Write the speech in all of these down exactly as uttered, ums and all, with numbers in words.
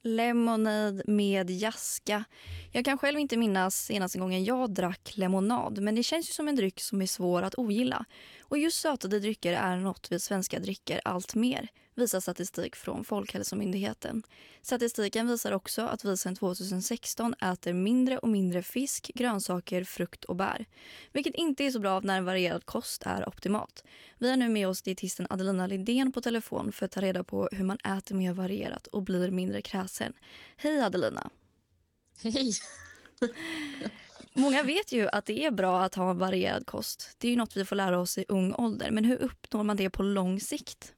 Lemonade med jaska. Jag kan själv inte minnas senaste gången jag drack lemonad, men det känns ju som en dryck som är svår att ogilla. Och just sötade drycker är något vi svenska dricker allt mer, visar statistik från Folkhälsomyndigheten. Statistiken visar också att vi sedan tjugohundrasexton äter mindre och mindre fisk, grönsaker, frukt och bär. Vilket inte är så bra när en varierad kost är optimalt. Vi har nu med oss dietisten Adelina Lidén på telefon för att ta reda på hur man äter mer varierat och blir mindre kräsen. Hej Adelina! Hej! Många vet ju att det är bra att ha en varierad kost. Det är ju något vi får lära oss i ung ålder. Men hur uppnår man det på lång sikt?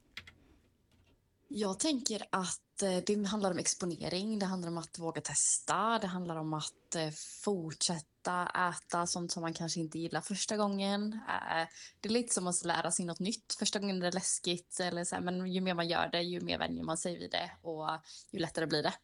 Jag tänker att det handlar om exponering, det handlar om att våga testa, det handlar om att fortsätta äta sånt som man kanske inte gillar första gången. Det är lite som att lära sig något nytt. Första gången är det läskigt, eller så här, men ju mer man gör det, ju mer vänjer man sig vid det och ju lättare blir det.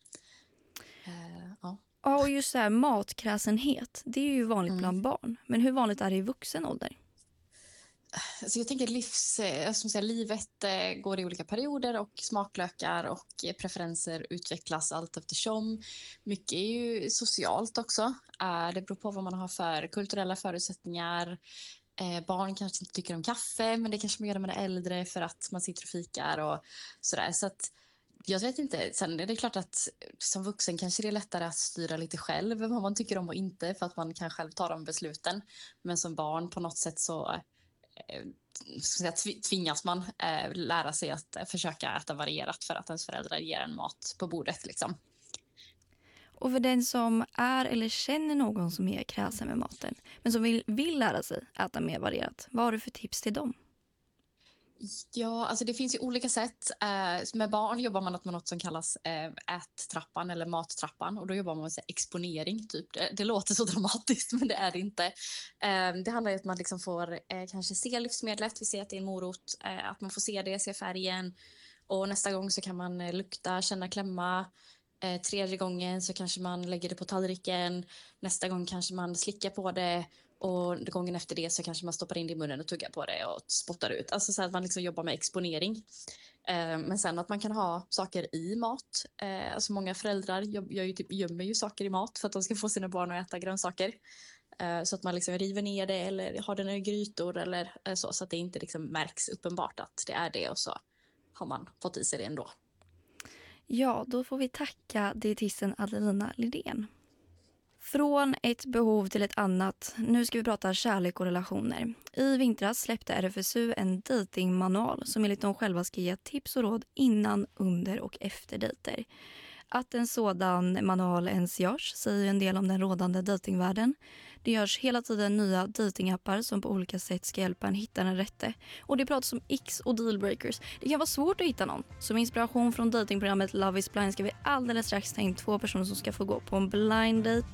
Ja. Ja, och just så här, matkräsenhet, det är ju vanligt mm. bland barn. Men hur vanligt är det i vuxen ålder? Alltså jag tänker livs, som säger, livet går i olika perioder och smaklökar och preferenser utvecklas allt eftersom. Mycket är ju socialt också. Det beror på vad man har för kulturella förutsättningar. Barn kanske inte tycker om kaffe, men det kanske man gör när man är äldre för att man sitter och fikar och sådär. Så att jag vet inte. Sen är det klart att som vuxen kanske det är lättare att styra lite själv vad man tycker om och inte, för att man kan själv ta de besluten. Men som barn på något sätt så så att säga, tvingas man eh, lära sig att försöka äta varierat för att ens föräldrar ger en mat på bordet. Liksom. Och för den som är eller känner någon som är kräsen med maten, men som vill, vill lära sig äta mer varierat, vad har du för tips till dem? Ja, alltså det finns ju olika sätt. Eh, med barn jobbar man med något som kallas eh, ättrappan eller mattrappan. Och då jobbar man med så här, exponering. Typ. Det, det låter så dramatiskt, men det är det inte. Eh, det handlar om att man liksom får eh, kanske se livsmedlet. Vi ser att det är en morot. Eh, att man får se det, se färgen. Och nästa gång så kan man eh, lukta, känna, klämma. Eh, tredje gången så kanske man lägger det på tallriken. Nästa gång kanske man slickar på det. Och gången efter det så kanske man stoppar in det i munnen och tuggar på det och spottar ut. Alltså så att man liksom jobbar med exponering. Eh, men sen att man kan ha saker i mat. Eh, alltså många föräldrar gör ju typ, gömmer ju saker i mat för att de ska få sina barn att äta grönsaker. Eh, så att man liksom river ner det eller har den i grytor eller eh, så. Så att det inte liksom märks uppenbart att det är det, och så har man fått i sig det ändå. Ja, då får vi tacka dietisten Adelina Lidén. Från ett behov till ett annat. Nu ska vi prata kärlek och relationer. I vintras släppte R F S U en datingmanual som enligt dem själva ska ge tips och råd innan, under och efter dejter. Att en sådan manual ens görs säger en del om den rådande datingvärlden. Det görs hela tiden nya datingappar som på olika sätt ska hjälpa en hitta den rätte. Och det pratas om X och dealbreakers. Det kan vara svårt att hitta någon. Som inspiration från datingprogrammet Love is blind ska vi alldeles strax ta in två personer som ska få gå på en blind date